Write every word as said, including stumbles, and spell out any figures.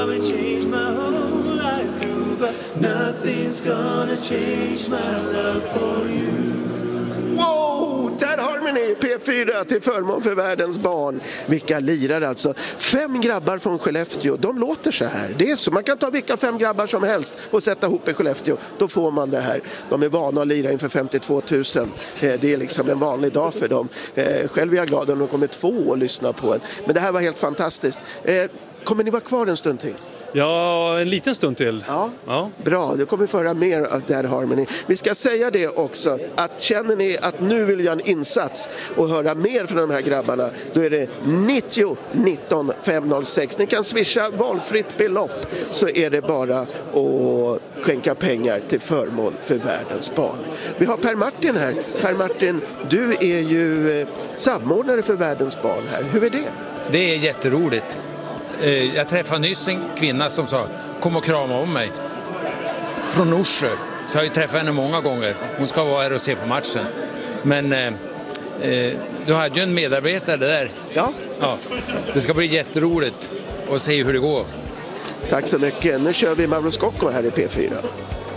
Wow, Dead Harmony P fyra till förmån för världens barn. Vilka lirar alltså. Fem grabbar från Skellefteå, de låter så här. Det är så, man kan ta vilka fem grabbar som helst och sätta ihop i Skellefteå. Då får man det här. De är vana att lira inför femtiotvå tusen. Det är liksom en vanlig dag för dem. Själv är jag glad om de kommer två och lyssna på en. Men det här var helt fantastiskt. Kommer ni vara kvar en stund till? Ja, en liten stund till. Ja, ja. Bra. Det kommer föra mer av Dead Harmony. Vi ska säga det också, att känner ni att nu vill jag en insats och höra mer från de här grabbarna, då är det nittio nitton femhundrasex. Ni kan swisha valfritt belopp, så är det bara att skänka pengar till förmån för världens barn. Vi har Per Martin här. Per Martin, du är ju samordnare för världens barn här. Hur är det? Det är jätteroligt. Jag träffade nyss en kvinna som sa, kom och krama om mig. Från Norsjö. Så jag har ju träffat henne många gånger. Hon ska vara här och se på matchen. Men eh, du hade ju en medarbetare där. Ja. ja. Det ska bli jätteroligt att se hur det går. Tack så mycket. Nu kör vi Mauro Scocco här i P fyra.